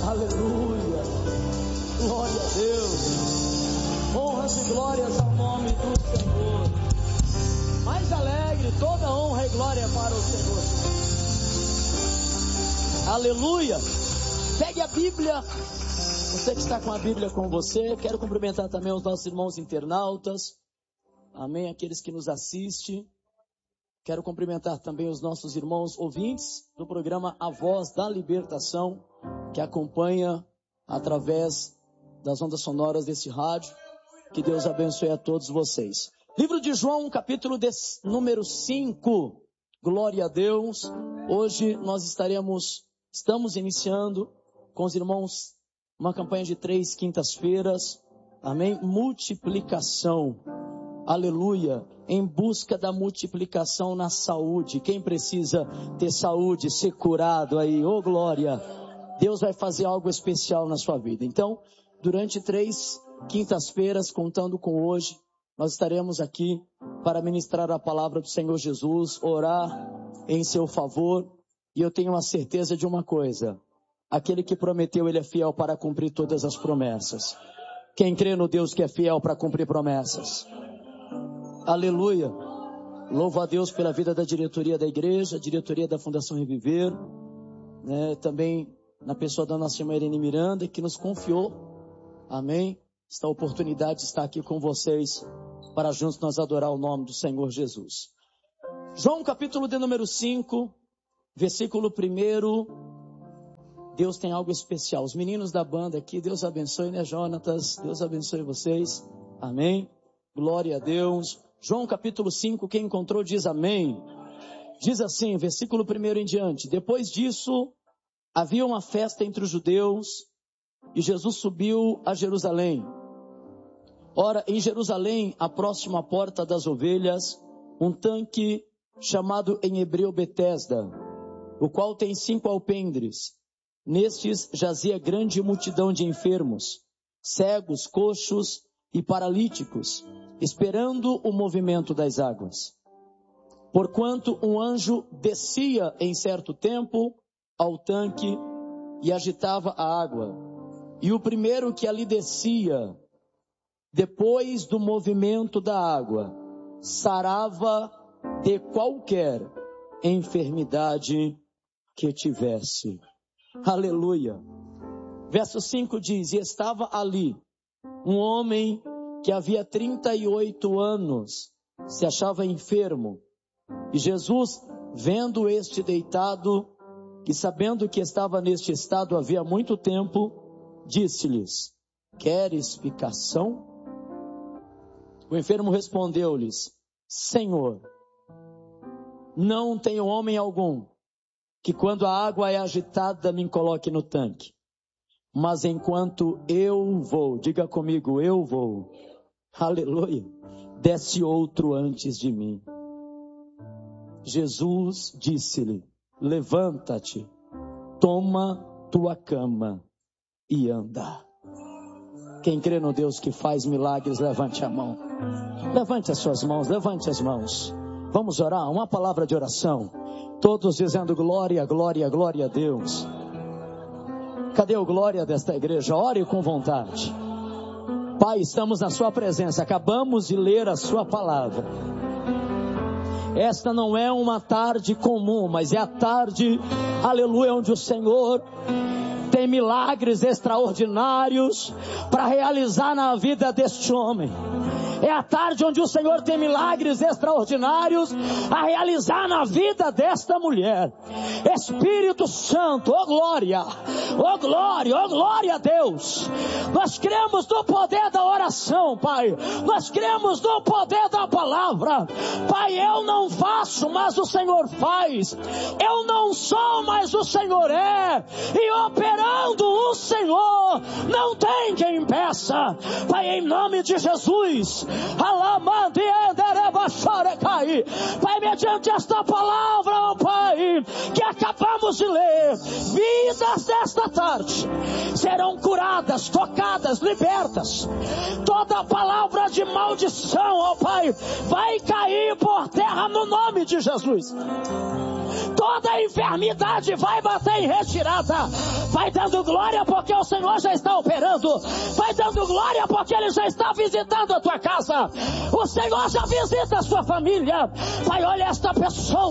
Aleluia, glória a Deus, honras e glórias ao nome do Senhor. Mais alegre, toda honra e glória para o Senhor. Aleluia. Pegue a Bíblia, você que está com a Bíblia com você. Quero cumprimentar também os nossos irmãos internautas, amém, aqueles que nos assistem. Quero cumprimentar também os nossos irmãos ouvintes do programa A Voz da Libertação, que acompanha através das ondas sonoras desse rádio. Que Deus abençoe a todos vocês. Livro de João, capítulo número 5. Glória a Deus. Hoje nós estamos iniciando com os irmãos uma campanha de 3 quintas-feiras. Amém? Multiplicação. Aleluia. Em busca da multiplicação na saúde. Quem precisa ter saúde, ser curado aí, ô glória. Deus vai fazer algo especial na sua vida. Então, durante 3 quintas-feiras, contando com hoje, nós estaremos aqui para ministrar a palavra do Senhor Jesus, orar em seu favor. E eu tenho a certeza de uma coisa: aquele que prometeu, ele é fiel para cumprir todas as promessas. Quem crê no Deus que é fiel para cumprir promessas? Aleluia. Louvo a Deus pela vida da diretoria da igreja, diretoria da Fundação Reviver, também na pessoa da nossa irmã Irene Miranda, que nos confiou, amém, esta oportunidade de estar aqui com vocês, para juntos nós adorar o nome do Senhor Jesus. João capítulo de número 5, versículo 1, Deus tem algo especial. Os meninos da banda aqui, Deus abençoe, né, Jonatas? Deus abençoe vocês, amém, glória a Deus. João capítulo 5, quem encontrou diz amém. Diz assim, versículo 1 em diante: depois disso, havia uma festa entre os judeus e Jesus subiu a Jerusalém. Ora, em Jerusalém, à próxima porta das ovelhas, um tanque chamado em hebreu Betesda, o qual tem 5 alpendres. Nestes jazia grande multidão de enfermos, cegos, coxos e paralíticos, esperando o movimento das águas. Porquanto um anjo descia em certo tempo ao tanque e agitava a água. E o primeiro que ali descia, depois do movimento da água, sarava de qualquer enfermidade que tivesse. Aleluia. Verso 5 diz: e estava ali um homem que havia 38 anos, se achava enfermo. E Jesus, vendo este deitado, e sabendo que estava neste estado havia muito tempo, disse-lhes: queres ficação? O enfermo respondeu-lhes: Senhor, não tenho homem algum que quando a água é agitada me coloque no tanque. Mas enquanto eu vou, diga comigo, eu vou, aleluia, desce outro antes de mim. Jesus disse-lhe: levanta-te, toma tua cama e anda. Quem crê no Deus que faz milagres, levante a mão. Levante as suas mãos, levante as mãos. Vamos orar, uma palavra de oração. Todos dizendo glória, glória, glória a Deus. Cadê o glória desta igreja? Ore com vontade. Pai, estamos na sua presença, acabamos de ler a sua palavra. Esta não é uma tarde comum, mas é a tarde, aleluia, onde o Senhor tem milagres extraordinários para realizar na vida deste homem. É a tarde onde o Senhor tem milagres extraordinários a realizar na vida desta mulher. Espírito Santo, oh glória, oh glória, oh glória a Deus. Nós cremos no poder da oração, Pai. Nós cremos no poder da palavra. Pai, eu não faço, mas o Senhor faz. Eu não sou, mas o Senhor é. E operando o Senhor, não tem quem impeça. cessa. Pai, em nome de Jesus. Pai, mediante esta palavra, Pai, que acabamos de ler, vidas desta tarde serão curadas, tocadas, libertas. Toda palavra de maldição, Pai, vai cair por terra no nome de Jesus. Toda enfermidade vai bater em retirada. Vai dando glória porque o Senhor já está operando. Vai dando glória porque Ele já está visitando a tua casa. O Senhor já visita a sua família. Pai, olha esta pessoa.